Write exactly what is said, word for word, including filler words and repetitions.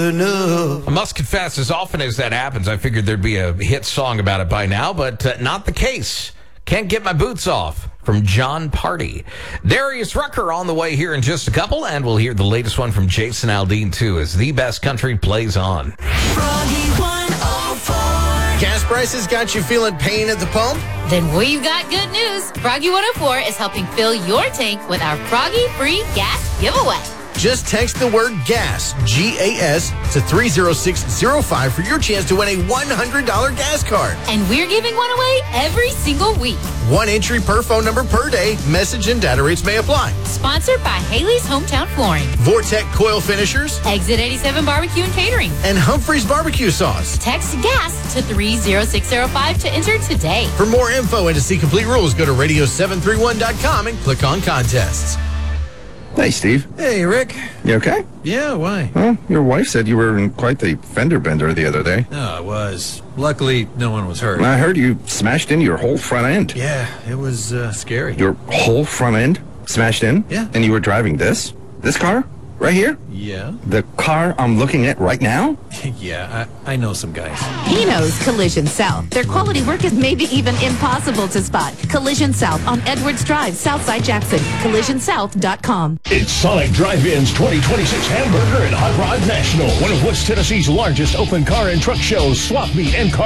I must confess, as often as that happens, I figured there'd be a hit song about it by now, but uh, not the case. Can't Get My Boots Off from John Party. Darius Rucker on the way here in just a couple, and we'll hear the latest one from Jason Aldean, too, as The Best Country plays on. Froggy one oh four. Gas prices got you feeling pain at the pump? Then we've got good news. Froggy one oh four is helping fill your tank with our Froggy Free Gas Giveaway. Just text the word GAS, G A S, to three zero six zero five for your chance to win a one hundred dollars gas card. And we're giving one away every single week. One entry per phone number per day. Message and data rates may apply. Sponsored by Haley's Hometown Flooring, Vortec Coil Finishers, Exit eighty-seven Barbecue and Catering, and Humphrey's Barbecue Sauce. Text GAS to three zero six zero five to enter today. For more info and to see complete rules, go to radio seven three one dot com and click on contests. Hey, Steve. Hey, Rick. You okay? Yeah, why? Well, your wife said you were in quite the fender bender the other day. No, it was. Luckily, no one was hurt. I heard you smashed into your whole front end. Yeah, it was uh, scary. Your whole front end smashed in? Yeah. And you were driving this? This car? Right here? Yeah? The car I'm looking at right now? yeah, I, I know some guys. He knows Collision South. Their quality work is maybe even impossible to spot. Collision South on Edwards Drive, Southside Jackson. collision south dot com. It's Sonic Drive-In's twenty twenty-six Hamburger and Hot Rod National, one of West Tennessee's largest open car and truck shows, swap meet, and car